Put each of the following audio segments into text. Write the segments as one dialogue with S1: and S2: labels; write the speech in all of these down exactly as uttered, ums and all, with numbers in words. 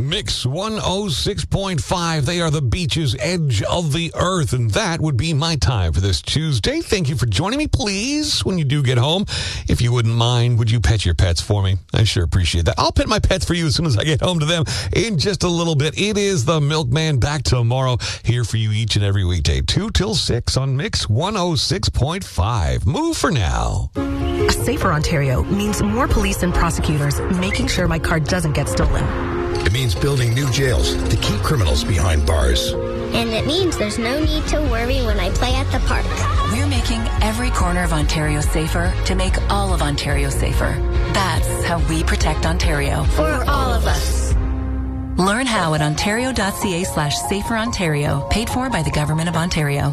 S1: Mix one oh six point five. They are the beach's edge of the earth, and that would be my time for this Tuesday. Thank you for joining me. Please, when you do get home, if you wouldn't mind, would you pet your pets for me? I sure appreciate that. I'll pet my pets for you as soon as I get home to them in just a little bit. It is the Milkman back tomorrow, here for you each and every weekday, two till six on Mix one oh six point five. Move for now.
S2: A safer Ontario means more police and prosecutors making sure my car doesn't get stolen.
S3: It means building new jails to keep criminals behind bars.
S4: And it means there's no need to worry when I play at the park.
S5: We're making every corner of Ontario safer to make all of Ontario safer. That's how we protect Ontario.
S4: For all of us.
S5: Learn how at ontario.ca slash safer Ontario. Paid for by the Government of Ontario.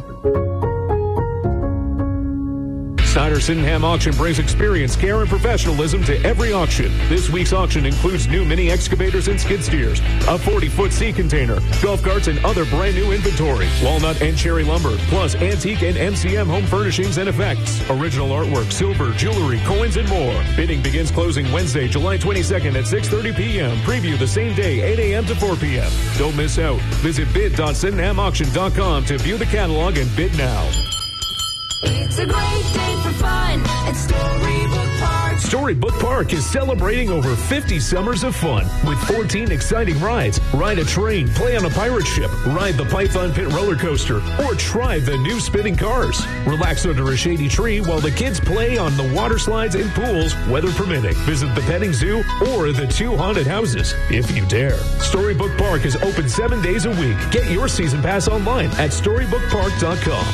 S6: Snyder Sydenham Auction brings experience, care, and professionalism to every auction. This week's auction includes new mini excavators and skid steers, a forty-foot sea container, golf carts, and other brand new inventory, walnut and cherry lumber, plus antique and M C M home furnishings and effects, original artwork, silver, jewelry, coins, and more. Bidding begins closing Wednesday, July twenty-second at six thirty p.m. Preview the same day, eight a.m. to four p.m. Don't miss out. Visit bid dot sydenham auction dot com to view the catalog and bid now.
S7: It's a great day for fun at Storybook Park.
S6: Storybook Park is celebrating over fifty summers of fun with fourteen exciting rides. Ride a train, play on a pirate ship, ride the Python Pit roller coaster, or try the new spinning cars. Relax under a shady tree while the kids play on the water slides and pools, weather permitting. Visit the petting zoo or the two haunted houses, if you dare. Storybook Park is open seven days a week. Get your season pass online at storybook park dot com.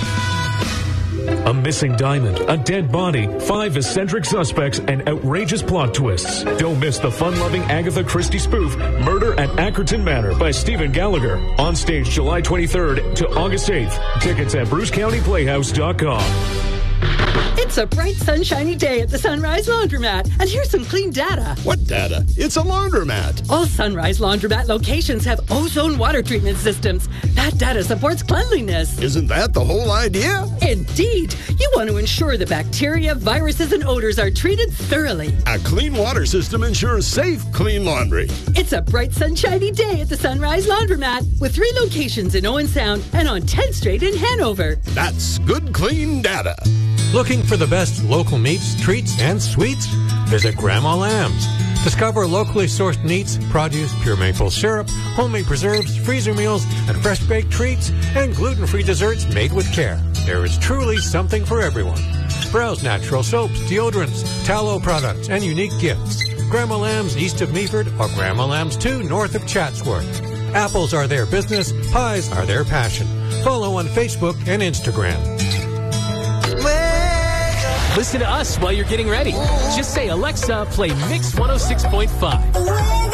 S6: A missing diamond, a dead body, five eccentric suspects, and outrageous plot twists. Don't miss the fun-loving Agatha Christie spoof, Murder at Ackerton Manor by Stephen Gallagher. On stage July twenty-third to August eighth. Tickets at bruce county playhouse dot com.
S8: It's a bright, sunshiny day at the Sunrise Laundromat, and here's some clean data.
S9: What data? It's a laundromat.
S8: All Sunrise Laundromat locations have ozone water treatment systems. That data supports cleanliness.
S9: Isn't that the whole idea?
S8: Indeed. You want to ensure the bacteria, viruses, and odors are treated thoroughly.
S9: A clean water system ensures safe, clean laundry.
S8: It's a bright, sunshiny day at the Sunrise Laundromat, with three locations in Owen Sound and on tenth Street in Hanover.
S9: That's good, clean data.
S10: Looking for the best local meats, treats, and sweets? Visit Grandma Lamb's. Discover locally sourced meats, produce, pure maple syrup, homemade preserves, freezer meals, and fresh-baked treats, and gluten-free desserts made with care. There is truly something for everyone. Browse natural soaps, deodorants, tallow products, and unique gifts. Grandma Lamb's east of Meaford or Grandma Lamb's two north of Chatsworth. Apples are their business, pies are their passion. Follow on Facebook and Instagram.
S11: Listen to us while you're getting ready. Just say, Alexa, play Mix one oh six point five.